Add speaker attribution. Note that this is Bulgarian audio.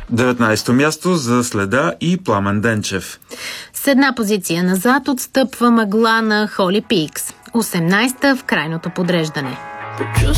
Speaker 1: 19-то място за Следа и Пламен Денчев.
Speaker 2: С една позиция назад отстъпва Мъгла на Холи Пикс. 18-та в крайното подреждане.